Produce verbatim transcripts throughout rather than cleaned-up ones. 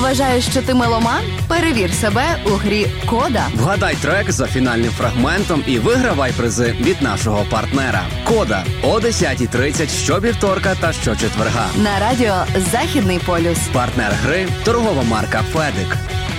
Вважаєш, що ти меломан? Перевір себе у грі «Кода». Вгадай трек за фінальним фрагментом і вигравай призи від нашого партнера. «Кода» о десята тридцять щовівторка та щочетверга. На радіо «Західний полюс». Партнер гри – торгова марка «Федик».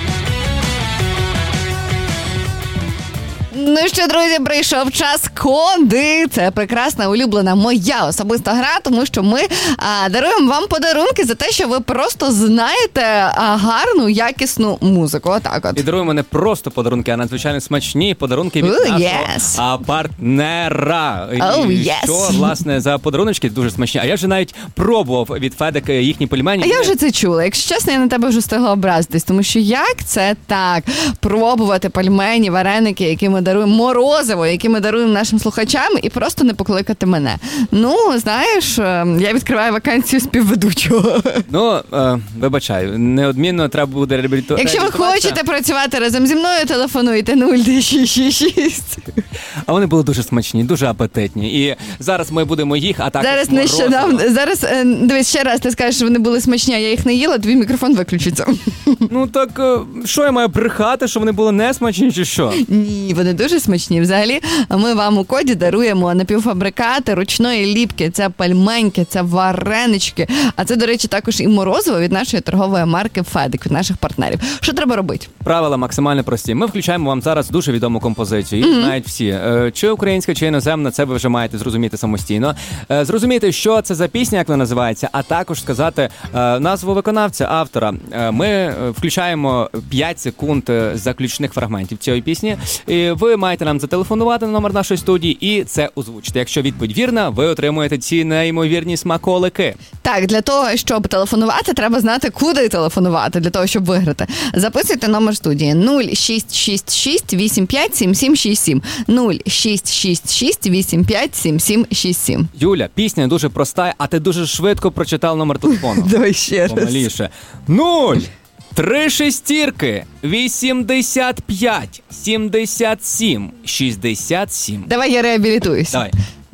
Ну що, друзі, прийшов час коди. Це прекрасна, улюблена моя особиста гра, тому що ми а, даруємо вам подарунки за те, що ви просто знаєте а, гарну, якісну музику. Отак от. І даруємо не просто подарунки, а надзвичайно смачні подарунки від Ooh, нашого yes. а, партнера. Oh, І yes. що, власне, за подаруночки дуже смачні. А я вже навіть пробував від Федик їхні пельмені. А я вже це чула. Якщо чесно, я на тебе вже встигла образитись, тому що як це так? Пробувати пельмені, вареники, які ми даруємо, морозиво, які ми даруємо нашим слухачам, і просто не покликати мене. Ну, знаєш, я відкриваю вакансію співведучого. Ну, е, вибачаю, неодмінно треба буде реабілітувати. Якщо ви хочете працювати разом зі мною, телефонуйте нуль шість шість шість. А вони були дуже смачні, дуже апетитні. І зараз ми будемо їх, а також Зараз морозиво. нещодавно, зараз, дивись, ще раз ти скажеш, що вони були смачні, а я їх не їла, твій мікрофон виключиться. Ну так, е, що я маю брехати, що вони були не смачні, чи що? Ні, вони дуже смачні. Взагалі, ми вам у коді даруємо напівфабрикати ручної ліпки. Це пельменьки, це варенички. А це, до речі, також і морозиво від нашої торгової марки «Федик», від наших партнерів. Що треба робити? Правила максимально прості. Ми включаємо вам зараз дуже відому композицію. Її mm-hmm. знають всі. Чи українська, чи іноземна, це ви вже маєте зрозуміти самостійно. Зрозуміти, що це за пісня, як вона називається, а також сказати назву виконавця, автора. Ми включаємо п'ять секунд заключних фрагментів цієї пісні. І ви маєте нам зателефонувати на номер нашої студії і це озвучити. Якщо відповідь вірна, ви отримуєте ці неймовірні смаколики. Так, для того, щоб телефонувати, треба знати, куди телефонувати, для того, щоб виграти. Записуйте номер студії нуль шість шість шість вісім п'ять сім сім шість сім. нуль шість шість шість вісім п'ять сім сім шість сім. Юля, пісня дуже проста, а ти дуже швидко прочитав номер телефону. Давай ще раз. Помаліше. нуль Три шестірки, вісімдесят п'ять, сімдесят сім, шістдесят сім. Давай я реабілітуюсь. Давай.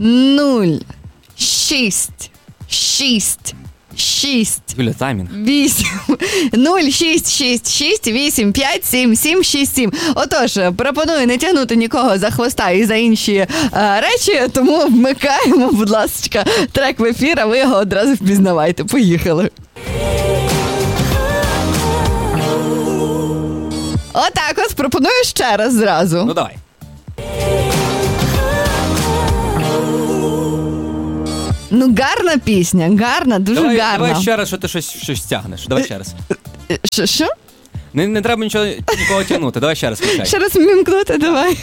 Нуль, шість, шість, шість. Юля, таймінг. Вісім. Нуль, шість, шість, шість, вісім, п'ять, сім, сім, шість, сім. Отож, пропоную не тягнути нікого за хвоста і за інші е, речі, тому вмикаємо, будь ласка, трек в ефір, а ви його одразу впізнавайте. Поїхали. Отак от, пропоную ще раз зразу. Ну, давай. Ну, гарна пісня, гарна, дуже давай, гарна. Давай ще раз, що ти щось, щось тягнеш. Давай ще раз. Що? Що? Не, не треба нічого, нікого тягнути. Давай ще раз включай. Ще раз вмімкнути, давай.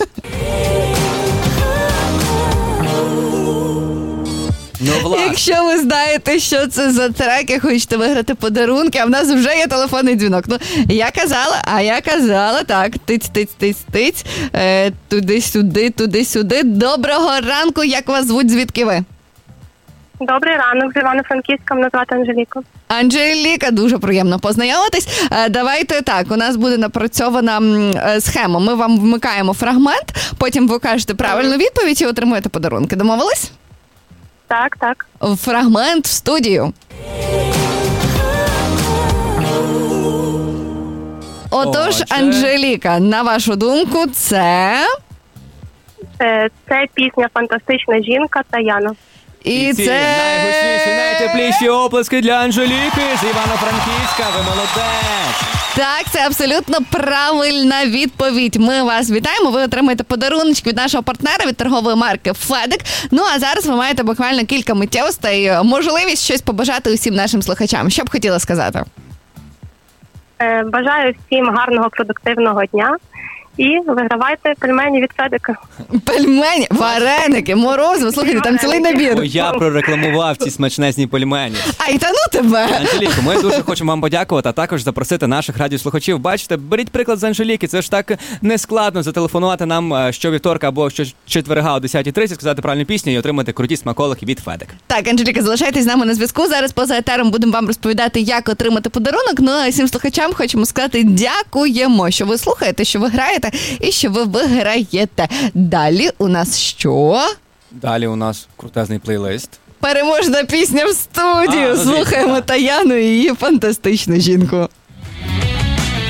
Ну, власне. Якщо ви знаєте, що це за трек, і хочете виграти подарунки, а в нас вже є телефонний дзвінок. Ну, я казала, а я казала, так, тиць, тиць, тиць, тиць, е, туди-сюди, туди-сюди. Доброго ранку, як вас звуть, звідки ви? Добрий ранок, з Івано-Франківська, мене звати Анжеліка. Анжеліка, дуже приємно познайомитись. Е, давайте так, у нас буде напрацьована е, схема. Ми вам вмикаємо фрагмент, потім ви кажете правильну відповідь і отримуєте подарунки. Домовились? Так, так. Фрагмент в студію. Отож, Отже. Анжеліка, на вашу думку, це... Це, це пісня «Фантастична жінка» Таяна. І, І ці це... найгучніші, найтепліші оплески для Анжеліки з Івано-Франківська. Ви молодець! Так, це абсолютно правильна відповідь. Ми вас вітаємо. Ви отримаєте подарунок від нашого партнера, від торгової марки «Федик». Ну, а зараз ви маєте буквально кілька миттєвостей і можливість щось побажати усім нашим слухачам. Що б хотіла сказати? Е, бажаю всім гарного, продуктивного дня. І вигравайте пельмені від Федика. Пельмені, вареники, морозиво. Слухайте, там цілий набір. Бо я прорекламував ці смачнезні пельмені. Ай, та ну тебе! Анжеліко, ми дуже хочемо вам подякувати, а також запросити наших радіослухачів. Бачите, беріть приклад з Анжеліки. Це ж так нескладно зателефонувати нам щовівторка або щочетверга о десята тридцять, сказати правильну пісню і отримати круті смаколики від Федик. Так, Анжеліка, залишайтесь з нами на зв'язку. Зараз поза етером будемо вам розповідати, як отримати подарунок. Ну, а всім слухачам хочемо сказати дякуємо, що ви слухаєте, що ви граєте і що ви виграєте. Далі у нас що? Далі у нас крутезний плейлист. Переможна пісня в студію. А, ну, Слухаємо Таяну і її фантастичну жінку.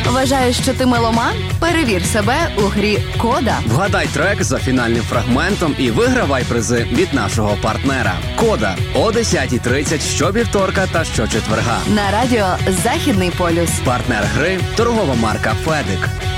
Вважаєш, що ти меломан? Перевір себе у грі «Кода». Вгадай трек за фінальним фрагментом і вигравай призи від нашого партнера. Кода о десята тридцять щовівторка та щочетверга. На радіо «Західний полюс». Партнер гри – торгова марка «Федик».